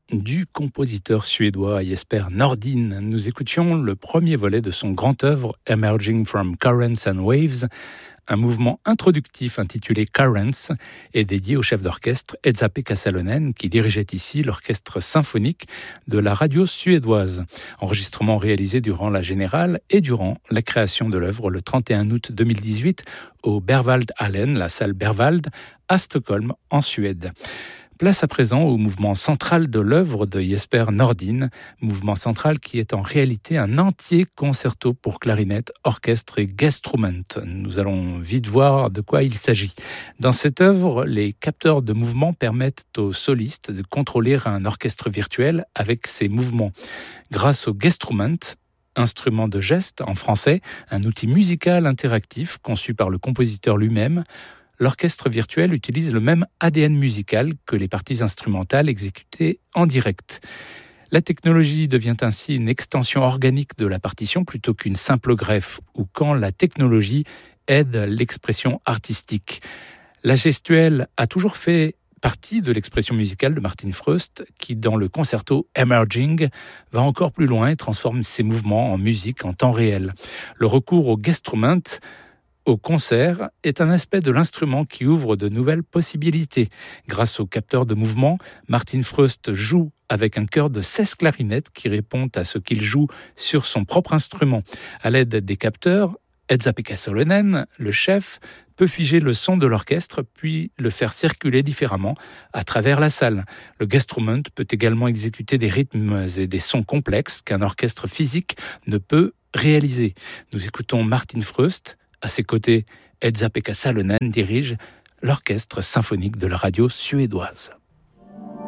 du compositeur suédois Jesper Nordin. Nous écoutions le premier volet de son grand œuvre Emerging from Currents and Waves, un mouvement introductif intitulé Currents est dédié au chef d'orchestre Esa-Pekka Salonen qui dirigeait ici l'orchestre symphonique de la radio suédoise. Enregistrement réalisé durant la Générale et durant la création de l'œuvre le 31 août 2018 au Berwaldhallen, la salle Berwald, à Stockholm, en Suède. Place à présent au mouvement central de l'œuvre de Jesper Nordin, mouvement central qui est en réalité un entier concerto pour clarinette, orchestre et gestrument. Nous allons vite voir de quoi il s'agit. Dans cette œuvre, les capteurs de mouvement permettent aux solistes de contrôler un orchestre virtuel avec ses mouvements. Grâce au gestrument, instrument de geste en français, un outil musical interactif conçu par le compositeur lui-même, l'orchestre virtuel utilise le même ADN musical que les parties instrumentales exécutées en direct. La technologie devient ainsi une extension organique de la partition plutôt qu'une simple greffe, ou quand la technologie aide l'expression artistique. La gestuelle a toujours fait partie de l'expression musicale de Martin Fröst, qui, dans le concerto Emerging, va encore plus loin et transforme ses mouvements en musique en temps réel. Le recours au gestrument au concert est un aspect de l'instrument qui ouvre de nouvelles possibilités. Grâce au capteur de mouvement, Martin Fröst joue avec un chœur de 16 clarinettes qui répond à ce qu'il joue sur son propre instrument. À l'aide des capteurs, Esa-Pekka Salonen, le chef, peut figer le son de l'orchestre puis le faire circuler différemment à travers la salle. Le gestrument peut également exécuter des rythmes et des sons complexes qu'un orchestre physique ne peut réaliser. Nous écoutons Martin Fröst. À ses côtés, Esa-Pekka Salonen dirige l'orchestre symphonique de la radio suédoise.